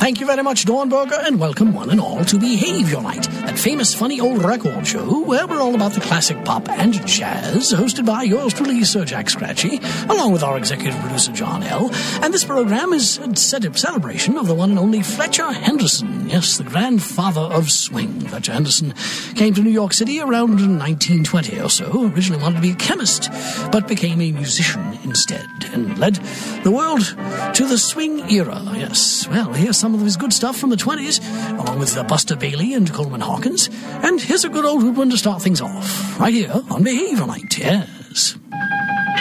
Thank you very much, Dawn Berger, and welcome one and all to Behave Your Night, that famous funny old record show where we're all about the classic pop and jazz, hosted by yours truly, Sir Jack Scratchy, along with our executive producer, John L. And this program is a celebration of the one and only Fletcher Henderson, yes, the grandfather of swing. Fletcher Henderson came to New York City around 1920 or so, originally wanted to be a chemist, but became a musician instead, and led the world to the swing era, yes. Well, here's some of his good stuff from the 20s, along with Buster Bailey and Coleman Hawkins. And here's a good old one to start things off, right here on Behave Your Night, yes.